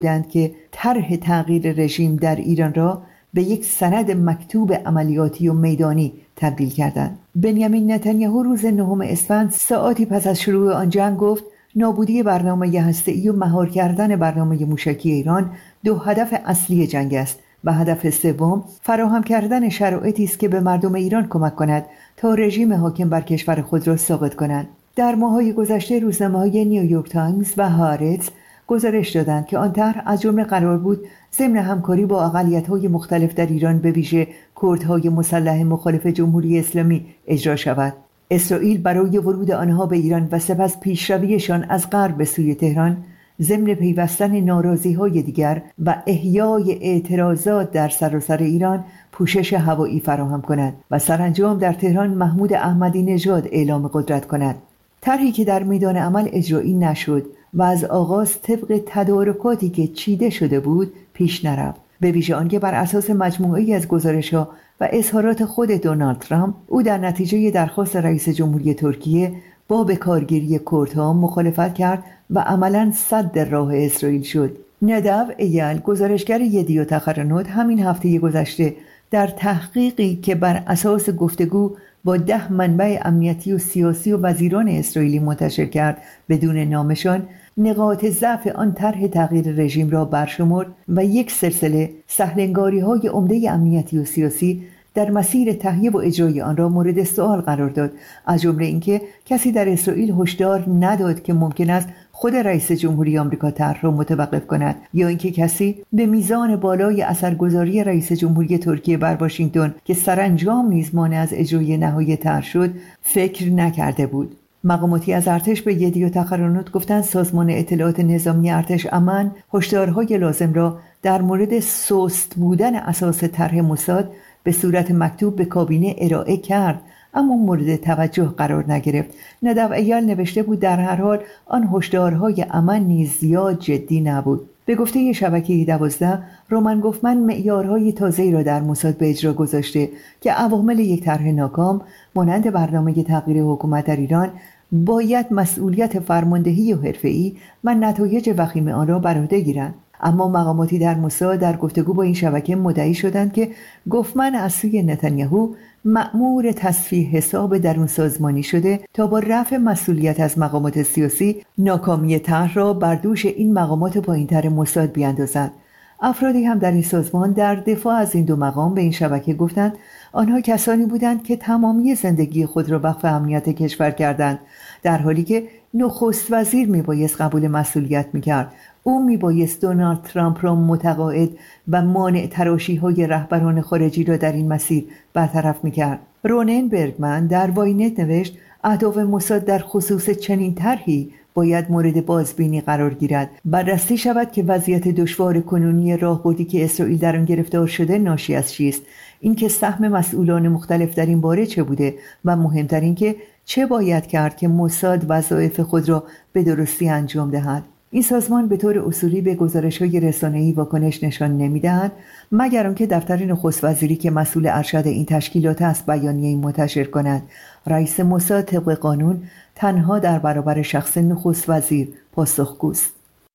بودند که طرح تغییر رژیم در ایران را به یک سند مکتوب عملیاتی و میدانی تبدیل کردند. بنیامین نتانیاهو روز 9 اسفند ساعاتی پس از شروع آن جنگ گفت نابودی برنامه هسته‌ای و مهار کردن برنامه موشکی ایران دو هدف اصلی جنگ است و هدف سوم فراهم کردن شرایطی است که به مردم ایران کمک کند تا رژیم حاکم بر کشور خود را ساقط کنند. در ماه‌های گذشته روزنامه‌های نیویورک تایمز و هارتز گزارش دادند که آن طرح از جمله قرار بود ضمن همکاری با اقلیت‌های مختلف در ایران به ویژه کردهای مسلح مخالف جمهوری اسلامی اجرا شود. اسرائیل برای ورود آنها به ایران و سپس پیشرویشان از غرب به سوی تهران ضمن پیوستن ناراضی‌های دیگر و احیای اعتراضات در سراسر ایران پوشش هوایی فراهم کند و سرانجام در تهران محمود احمدی نژاد اعلام قدرت کند. طرحی که در میدان عمل اجرایی نشد و از آغاز طبق تدارکاتی که چیده شده بود پیش نرفت، به ویژه آنکه بر اساس مجموعه‌ای از گزارش‌ها و اظهارات خود دونالد ترامپ او در نتیجه درخواست رئیس جمهوری ترکیه با به کارگیری کردها مخالفت کرد و عملاً سد راه اسرائیل شد. ندو ایل گزارشگر یدیوت تخرنوت همین هفته گذشته در تحقیقی که بر اساس گفتگو با 10 منبع امنیتی و سیاسی و وزیران اسرائیلی منتشر کرد بدون نامشان نقاط ضعف آن طرح تغییر رژیم را برشمرد و یک سلسله سهلنگاری‌های عمده امنیتی و سیاسی در مسیر تهیه و اجرای آن را مورد سوال قرار داد، از جمله اینکه کسی در اسرائیل هشدار نداد که ممکن است خود رئیس جمهوری آمریکا طرح را متوقف کند یا اینکه کسی به میزان بالای اثرگذاری رئیس جمهوری ترکیه بر واشنگتن که سرانجام نیز مانع از اجرای نهایی طرح شد فکر نکرده بود. مقاماتی از ارتش به یدیوت تخرنوت گفتند سازمان اطلاعات نظامی ارتش امن هشدارهای لازم را در مورد سست بودن اساس طرح موساد به صورت مکتوب به کابینه ارائه کرد، اما مورد توجه قرار نگرفت. ندو ایل نوشته بود در هر حال آن هشدارهای امن نیز زیاد جدی نبود. به گفته شبکه 12 رومن گوفمن معیارهای تازه‌ای را در موساد به اجرا گذاشته که عوامل یک طرح ناکام مانند برنامه تغییر حکومت در ایران باید مسئولیت فرماندهی و حرفه‌ای و نتایج وخیم آن را بر عهده گیرند. اما مقاماتی در موساد در گفتگو با این شبکه مدعی شدند که گوفمن از سوی نتانیاهو مأمور تصفیه حساب درون سازمانی شده تا با رفع مسئولیت از مقامات سیاسی ناکامی طرح را بر دوش این مقامات پایین‌تر موساد بیاندازند. افرادی هم در این سازمان در دفاع از این دو مقام به این شبکه گفتند آنها کسانی بودند که تمامی زندگی خود را وقف امنیت کشور کردند، در حالی که نخست وزیر میبایست قبول مسئولیت میکرد. او میبایست دونالد ترامپ را متقاعد و مانع تراشی‌های رهبران خارجی را در این مسیر برطرف میکرد. رونن برگمن در واینت نوشت اهداف موساد در خصوص چنین طرحی باید مورد بازبینی قرار گیرد. بررسی شود که وضعیت دشوار کنونی راهبردی که اسرائیل در آن گرفتار شده ناشی از چیست، اینکه سهم مسئولان مختلف در این باره چه بوده و مهمتر اینکه چه باید کرد که موساد وظایف خود را به درستی انجام دهد. این سازمان به طور اصولی به گزارش‌های رسانه‌ای واکنش نشان نمی‌دهد مگر آنکه دفتر نخست وزیری که مسئول ارشد این تشکیلات است بیانیه‌ای منتشر کند. رئیس موساد طبق قانون تنها در برابر شخص نخست وزیر پاسخگوست.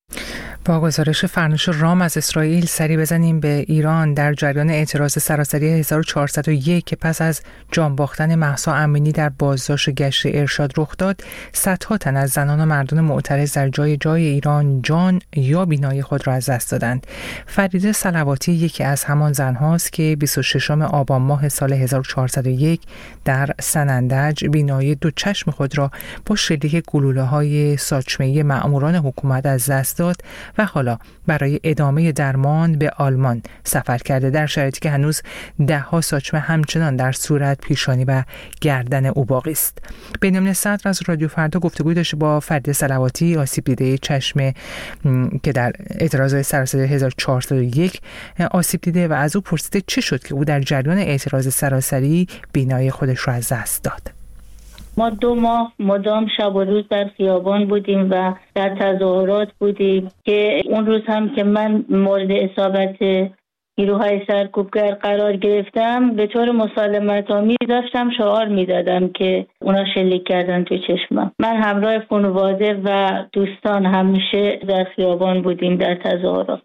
با گزارش فرنوش رام از اسرائیل سری بزنیم به ایران. در جریان اعتراض سراسری 1401 که پس از جان باختن مهسا امینی در بازداشت گشت ارشاد رخ داد، صدها تن از زنان و مردان معترض در جای ایران جان یا بینایی خود را از دست دادند. فریده صلواتی یکی از همان زنهاست که 26 آبان ماه سال 1401 در سنندج بینایی دو چشم خود را با شلیک گلوله‌های ساچمه‌ای مأموران حکومت از دست داد و حالا برای ادامه درمان به آلمان سفر کرده، در شرایطی که هنوز 10 ساچمه همچنان در صورت، پیشانی و گردن او باقی است. بنیامین صدر از رادیو فردا گفتگوی داشته با فریده صلواتی، آسیب دیده چشم که در اعتراض سراسری 1401 آسیب دیده، و از او پرسیده چه شد که او در جریان اعتراض سراسری بینایی خودش را از دست داد. ما 2 ماه مدام شب و روز در خیابان بودیم و در تظاهرات بودیم که اون روز هم که من مورد اصابت نیروهای سرکوبگر قرار گرفتم، به طور مسالمت آمیز داشتم شعار میدادم که اونا شلیک کردن تو چشمم. من همراه خانواده و دوستان همیشه در خیابان بودیم در تظاهرات.